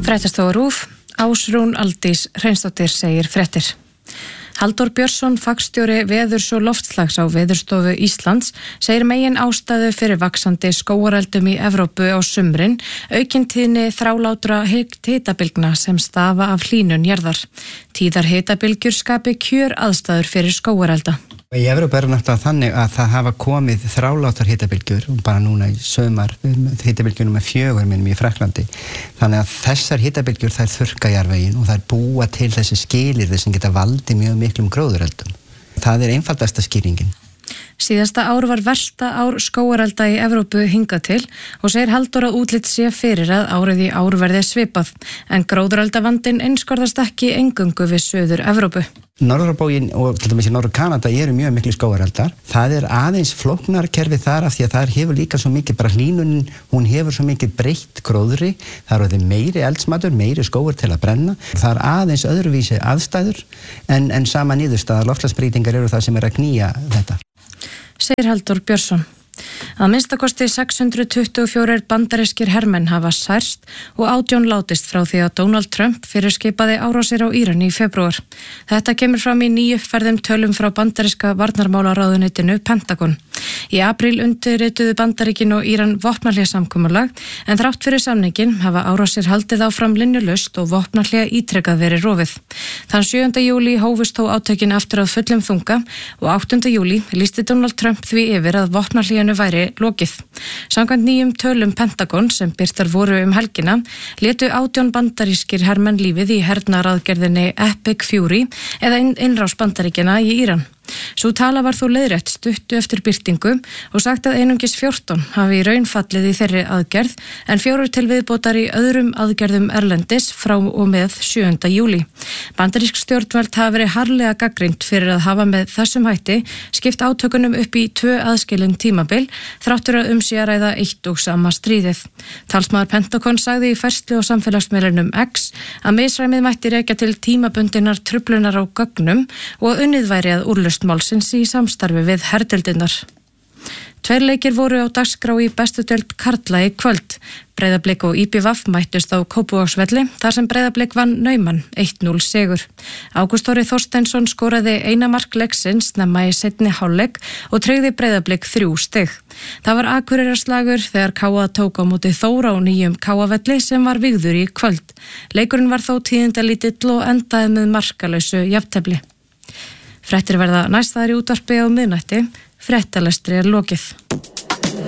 Fréttastofa RÚV, Ásrún Aldís Hreinsdóttir segir fréttir. Halldór Björnsson, fagstjóri veðurs og loftslags á Veðurstofu Íslands, segir megin ástæðu fyrir vaxandi skógareldum í Evrópu á sumrin, aukin tíðni þrálátra hitabylgna sem stafa af hlýnun jarðar. Tíðar hitabylgjur skapi kjöraðstæður fyrir skógarelda. Í Evrópu náttúrulega þannig að það hafa komið þrálátar hitabylgjur, bara núna í sumar, hitabylgjur númer 4 í Frakklandi. Þannig að þessar hitabylgjur þær þurrka jarðveginn og þær búa til þessi skilyrði sem geta valdið mjög miklum gróðureldum. Það einfaldasta skýringin. Síðasta ár var versta ár skógarelda í Evrópu hingað til og segir Halldór að útlit sé fyrir að árið í ár verði svipað, en gróðureldavandinn einskorðast ekki eingöngu við Suður Evrópu. Norðurbógin og til dæmis í Norður-Kanada eru mjög miklu skógareldar. Það aðeins flóknar kerfið þar af því að það hefur líka svo mikið, bara hlýnunin, hún hefur svo mikið breytt gróðri. Það orðið meiri eldsmatur, meiri skógur til að brenna. Það aðeins öðruvísi aðstæður en sama niðurstaða. Loftslagsbreytingar eru það sem að knýja þetta. Segir Halldór Björnsson. Að minnstakosti 624 bandarískir hermenn hafa særst og 18 látist frá því að Donald Trump fyrirskipaði árásir á Íran í febrúar. Þetta kemur fram í nýjuppfærðum tölum frá bandaríska varnarmálaráðuneytinu Pentagon. Í apríl undirrituðu Bandaríkin og Íran vopnahléssamkomulag, en þrátt fyrir samningin hafa árásir haldið áfram linnulaust og vopnahlé ítrekað verið rofið. Þann 7. júlí hófust þó átökin aftur að fullum þunga og 8. júlí lýsti Donald Trump því yfir að vopnahlénu væri lokið. Samkvæmt nýjum tölum Pentagon sem birtar voru helgina létu 18 bandarískir hermenn lífið í hernaraðgerðinni Epic Fury eða innrás Bandaríkjanna í Íran. Sú tala var þó leiðrétt stuttu eftir birtingu og sagt að einungis 14 hafi í raun fallið í þeirri aðgerð en 4 til viðbótar í öðrum aðgerðum erlendis frá og með 7. júlí. Bandarísk stjórnvöld hafa verið harðlega gagnrýnd fyrir að hafa með þessum hætti skipt átökunum upp í 2 aðskilin tímabil þráttur að sé að ræða eitt og sama stríðið. Talsmaður Pentagon sagði í færslu á samfélagsmiðlunum X að misræmið mætti rekja til tímabundinnar truflunar á gögnum og að unnið væri að úrlausn málsins í samstarfi við herdeildirnar. 2 leikir voru á dagskrá í bestu deild karla í kvöld. Breiðablik og IBVF mættust á Kópavogsvelli þar sem Breiðablik vann Naumann 1-0 sigur. Ágúst Þóri Þorsteinsson skoraði eina mark leiksins snemma í seinni hálfleik og tryggði Breiðablik 3 stig. Það var Akureyrarslagur þegar KA tók á móti Þór á nýjum KA-velli sem var vígður í kvöld. Leikurinn var þó tíðindalítill og endaði með markalausu jafntefli. Fréttir verða næstaðar í útvarpi á miðnætti. Fréttalestri lokið.